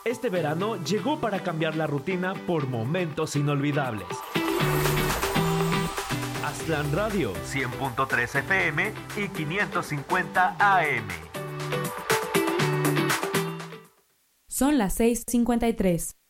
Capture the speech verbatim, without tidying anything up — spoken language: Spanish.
Este verano llegó para cambiar la rutina por momentos inolvidables. Aztlán Radio, cien punto tres F M y quinientos cincuenta A M. Son las seis cincuenta y tres.